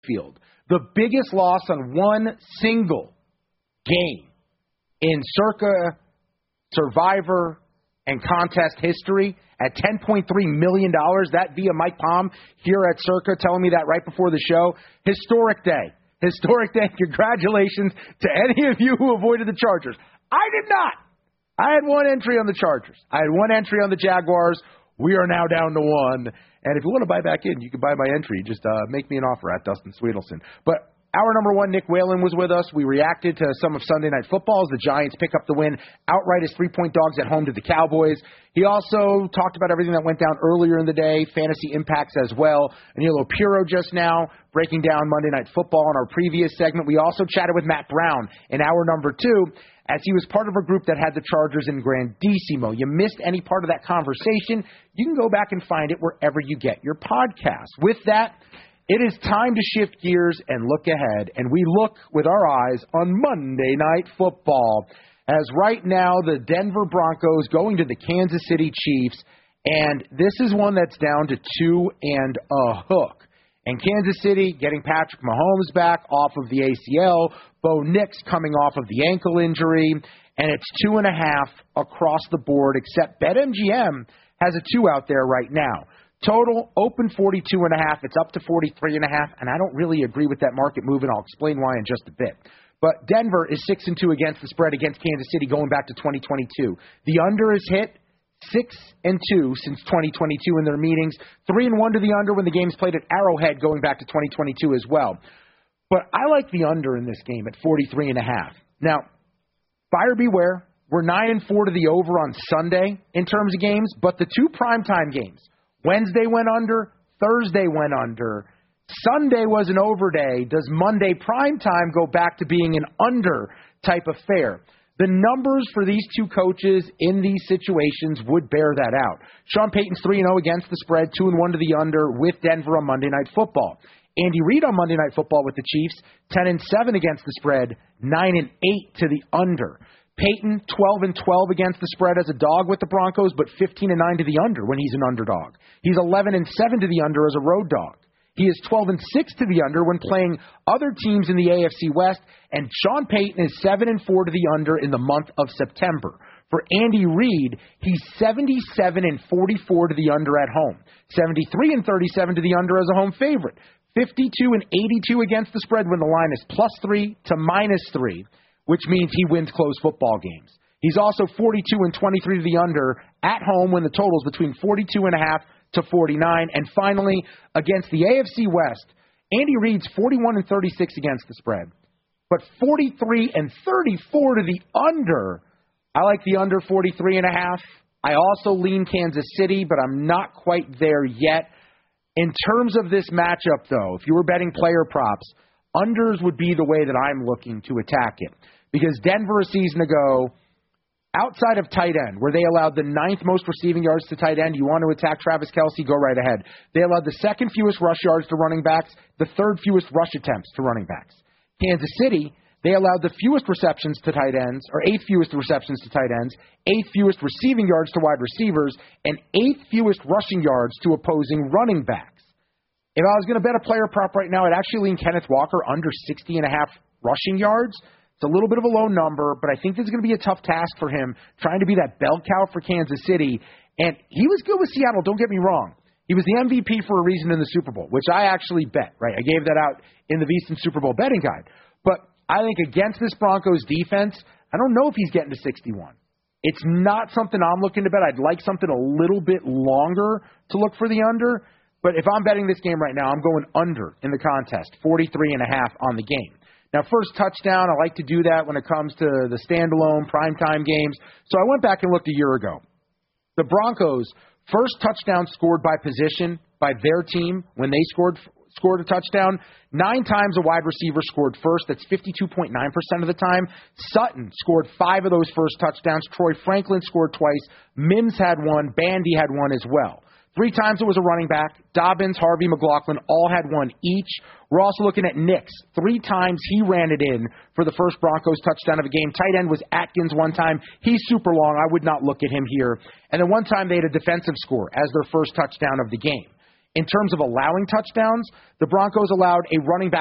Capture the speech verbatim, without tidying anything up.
field. The biggest loss on one single game in Circa Survivor and contest history at ten point three million dollars. That via Mike Palm here at Circa telling me that right before the show. Historic day. Historic day. Congratulations to any of you who avoided the Chargers. I did not. I had one entry on the Chargers. I had one entry on the Jaguars. We are now down to one. And if you want to buy back in, you can buy my entry. Just uh, make me an offer at Dustin Sweetelson. But hour number one, Nick Whalen was with us. We reacted to some of Sunday Night Football as the Giants pick up the win outright as three-point dogs at home to the Cowboys. He also talked about everything that went down earlier in the day, fantasy impacts as well. Aniello Piro just now breaking down Monday Night Football in our previous segment. We also chatted with Matt Brown in hour number two as he was part of a group that had the Chargers in Grandissimo. You missed any part of that conversation, you can go back and find it wherever you get your podcast. With that, it is time to shift gears and look ahead, and we look with our eyes on Monday Night Football, as right now the Denver Broncos going to the Kansas City Chiefs, and this is one that's down to two and a hook. And Kansas City getting Patrick Mahomes back off of the A C L, Bo Nix coming off of the ankle injury, and it's two and a half across the board, except BetMGM has a two out there right now. Total open forty-two and a half. It's up to forty-three and a half, and I don't really agree with that market move, and I'll explain why in just a bit. But Denver is six and two against the spread against Kansas City going back to twenty twenty-two. The under is hit six and two since twenty twenty-two in their meetings. three and one to the under when the game's played at Arrowhead going back to twenty twenty-two as well. But I like the under in this game at forty-three and a half. Now, buyer beware. We're nine and four to the over on Sunday in terms of games, but the two primetime games, Wednesday went under, Thursday went under, Sunday was an over day. Does Monday primetime go back to being an under type affair? The numbers for these two coaches in these situations would bear that out. Sean Payton's three and oh against the spread, two and one to the under with Denver on Monday Night Football. Andy Reid on Monday Night Football with the Chiefs, ten and seven against the spread, nine and eight to the under. Payton, twelve and twelve against the spread as a dog with the Broncos, but fifteen and nine to the under when he's an underdog. He's eleven and seven to the under as a road dog. He is twelve and six to the under when playing other teams in the A F C West, and Sean Payton is seven and four to the under in the month of September. For Andy Reid, he's seventy-seven and forty-four to the under at home, seventy-three and thirty-seven to the under as a home favorite, fifty-two and eighty-two against the spread when the line is plus three to minus three, which means he wins close football games. He's also forty-two and twenty-three to the under at home when the total's between forty-two and a half to forty-nine. And finally, against the A F C West, Andy Reid's forty-one and thirty-six against the spread, but forty-three and thirty-four to the under. I like the under forty-three and a half. I also lean Kansas City, but I'm not quite there yet. In terms of this matchup, though, if you were betting player props, unders would be the way that I'm looking to attack it. Because Denver a season ago, outside of tight end, where they allowed the ninth most receiving yards to tight end, you want to attack Travis Kelce, go right ahead. They allowed the second fewest rush yards to running backs, the third fewest rush attempts to running backs. Kansas City, they allowed the fewest receptions to tight ends, or eighth fewest receptions to tight ends, eighth fewest receiving yards to wide receivers, and eighth fewest rushing yards to opposing running backs. If I was going to bet a player prop right now, I'd actually lean Kenneth Walker under sixty and a half rushing yards. It's a little bit of a low number, but I think this is going to be a tough task for him, trying to be that bell cow for Kansas City. And he was good with Seattle, don't get me wrong. He was the M V P for a reason in the Super Bowl, which I actually bet, right? I gave that out in the VSiN Super Bowl betting guide. But I think against this Broncos defense, I don't know if he's getting to sixty-one. It's not something I'm looking to bet. I'd like something a little bit longer to look for the under. But if I'm betting this game right now, I'm going under in the contest, forty-three and a half on the game. Now, first touchdown, I like to do that when it comes to the standalone primetime games. So I went back and looked a year ago. The Broncos' first touchdown scored by position by their team when they scored scored a touchdown. Nine times a wide receiver scored first. That's fifty-two point nine percent of the time. Sutton scored five of those first touchdowns. Troy Franklin scored twice. Mims had one. Bandy had one as well. Three times it was a running back. Dobbins, Harvey, McLaughlin all had one each. We're also looking at Nix. Three times he ran it in for the first Broncos touchdown of a game. Tight end was Atkins one time. He's super long. I would not look at him here. And then one time they had a defensive score as their first touchdown of the game. In terms of allowing touchdowns, the Broncos allowed a running back